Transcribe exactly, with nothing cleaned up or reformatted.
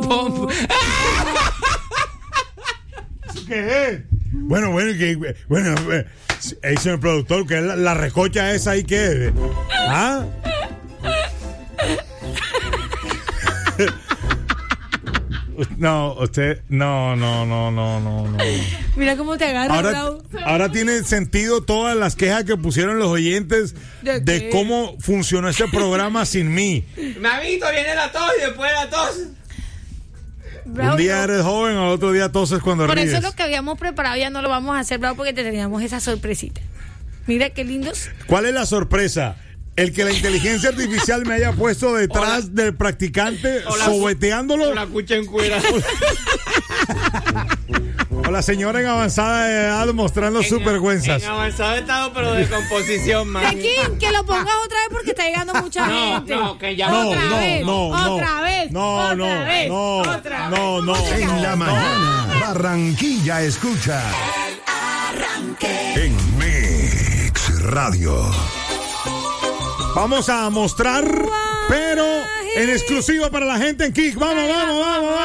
Pom. ¿Qué es? Bueno, bueno, que, bueno, eh, señor productor, que la, la recocha esa ahí que es. ¿Ah? No, usted, no, no, no, no, no, no. Mira cómo te agarra, ahora, Raúl. ahora tiene sentido todas las quejas que pusieron los oyentes ¿De de qué? cómo funcionó este programa sin mí. Mamito, viene la tos y después la tos. Bravo, Un día no. eres joven, al otro día toses cuando Por ríes. eso lo que habíamos preparado ya no lo vamos a hacer, Bravo, porque te teníamos esa sorpresita. Mira qué lindos. ¿Cuál es la sorpresa? El que la inteligencia artificial me haya puesto detrás Hola. del practicante Hola. sobeteándolo. Con la cucha en cuera. O la señora en avanzada edad mostrando sus vergüenzas. En avanzado estado, pero de composición, man. Tequín, que lo pongas otra vez porque está llegando mucha No, gente. no, que ya No, otra no, vez, no, no. otra vez, No, otra no, vez, no, otra vez. no, no. En la mañana, Barranquilla escucha. En Mix Radio. Vamos a mostrar, pero en exclusiva para la gente en Kick. Vamos, vamos, vamos, vamos.